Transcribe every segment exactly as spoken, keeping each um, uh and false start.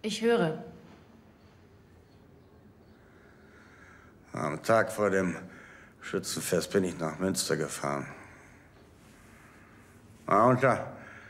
Ich höre. Am Tag vor dem Schützenfest bin ich nach Münster gefahren. Ja, und da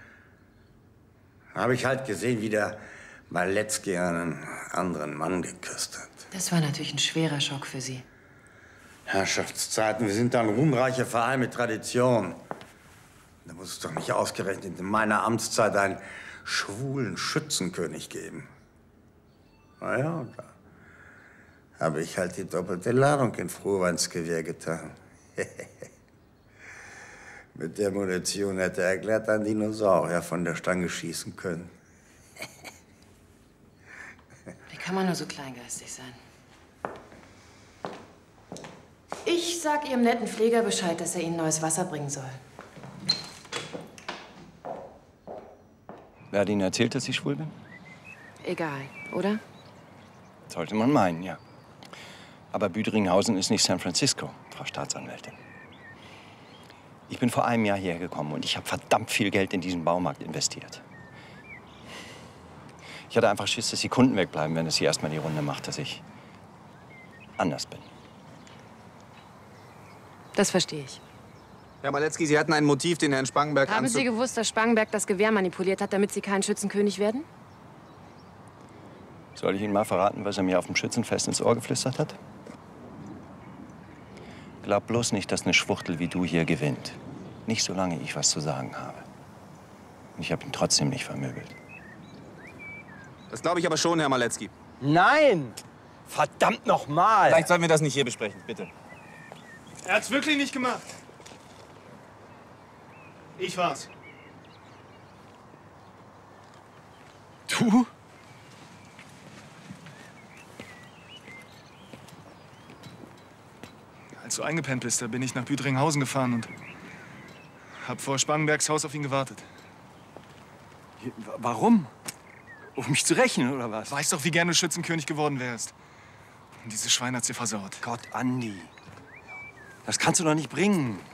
habe ich halt gesehen, wie der Maletzki einen anderen Mann geküsst hat. Das war natürlich ein schwerer Schock für Sie. Herrschaftszeiten, wir sind da ein ruhmreicher Verein mit Tradition. Da muss es doch nicht ausgerechnet in meiner Amtszeit einen schwulen Schützenkönig geben. Na ja, und da habe ich halt die doppelte Ladung in Frohweinsgewehr getan. Mit der Munition hätte er glatt ein Dinosaurier von der Stange schießen können. Wie kann man nur so kleingeistig sein? Ich sag Ihrem netten Pfleger Bescheid, dass er Ihnen neues Wasser bringen soll. Wer hat Ihnen erzählt, dass ich schwul bin? Egal, oder? Sollte man meinen, ja. Aber Büderinghausen ist nicht San Francisco, Frau Staatsanwältin. Ich bin vor einem Jahr hierher gekommen und ich habe verdammt viel Geld in diesen Baumarkt investiert. Ich hatte einfach Schiss, dass die Kunden wegbleiben, wenn es hier erstmal die Runde macht, dass ich anders bin. Das verstehe ich. Herr Maletzki, Sie hatten ein Motiv, den Herrn Spangenberg Haben anzu... Sie gewusst, dass Spangenberg das Gewehr manipuliert hat, damit Sie kein Schützenkönig werden? Soll ich Ihnen mal verraten, was er mir auf dem Schützenfest ins Ohr geflüstert hat? Glaub bloß nicht, dass eine Schwuchtel wie du hier gewinnt. Nicht solange ich was zu sagen habe. Und ich habe ihn trotzdem nicht vermöbelt. Das glaube ich aber schon, Herr Maletzki. Nein! Verdammt noch mal! Vielleicht sollten wir das nicht hier besprechen, bitte. Er hat's wirklich nicht gemacht. Ich war's. Du? Als du eingepennt bist, da bin ich nach Büderinghausen gefahren und hab vor Spangenbergs Haus auf ihn gewartet. Warum? Um mich zu rächen, oder was? Weißt doch, wie gerne du Schützenkönig geworden wärst. Und dieses Schwein hat's dir versaut. Gott, Andi. Das kannst du doch nicht bringen.